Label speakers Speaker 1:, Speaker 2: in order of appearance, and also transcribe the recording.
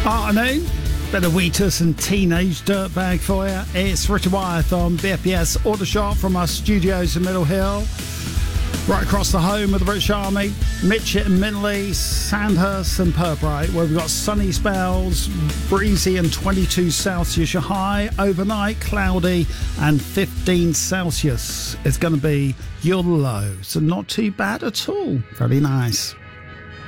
Speaker 1: Afternoon. Bit of Wheatus and Teenage Dirtbag for you. It's Richard Wyeth on BFBS Autoshop from our studios in Middle Hill. Right across the home of the British Army, Mitchett and Minley, Sandhurst and Pirbright, where we've got sunny spells, breezy and 22 Celsius your high. Overnight, cloudy and 15 Celsius. It's going to be your low, so not too bad at all. Very nice.